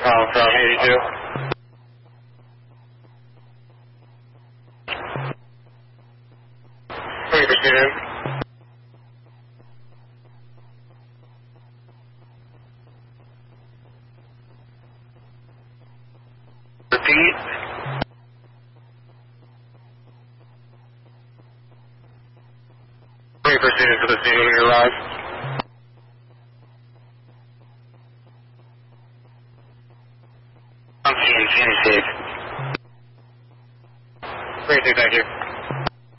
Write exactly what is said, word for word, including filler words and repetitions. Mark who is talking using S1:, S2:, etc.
S1: Um, from eighty-two. Three proceeding. Repeat. Three proceeding to the scene when you arrive. I'm seeing, seeing safe. Great, thank you.